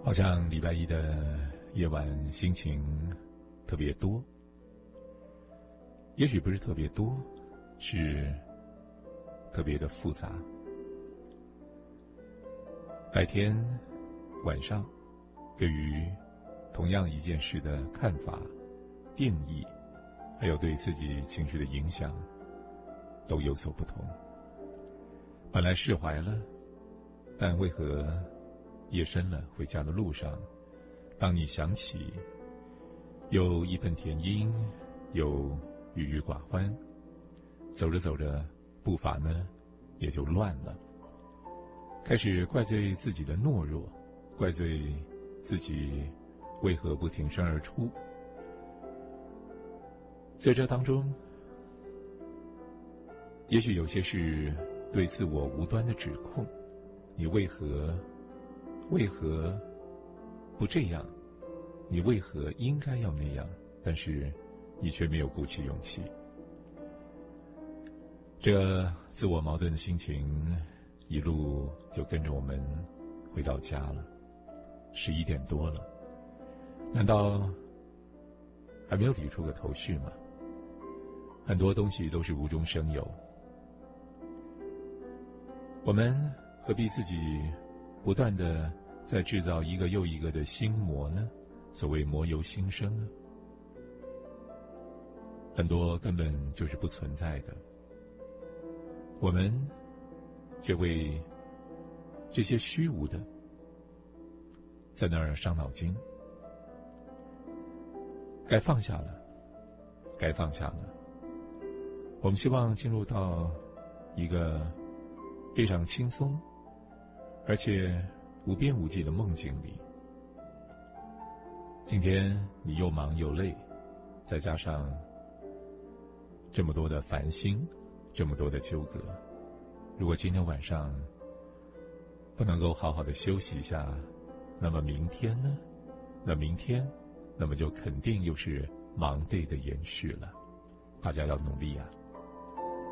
好像礼拜一的夜晚心情特别多，也许不是特别多，是特别的复杂。白天晚上对于同样一件事的看法、定义，还有对自己情绪的影响都有所不同。本来释怀了，但为何夜深了，回家的路上，当你想起有义愤填膺，有郁郁寡欢，走着走着步伐呢也就乱了，开始怪罪自己的懦弱，怪罪自己为何不挺身而出。在这当中，也许有些是对自我无端的指控，你为何不这样？你为何应该要那样？但是你却没有鼓起勇气。这自我矛盾的心情一路就跟着我们回到家了，11点多了，难道还没有理出个头绪吗？很多东西都是无中生有，我们何必自己不断的在制造一个又一个的心魔呢？所谓魔由心生啊，很多根本就是不存在的，我们却为这些虚无的在那儿伤脑筋。该放下了，该放下了。我们希望进入到一个非常轻松而且无边无际的梦境里。今天你又忙又累，再加上这么多的烦心，这么多的纠葛，如果今天晚上不能够好好的休息一下，那么明天呢？那么就肯定又是忙 day 的延续了。大家要努力啊。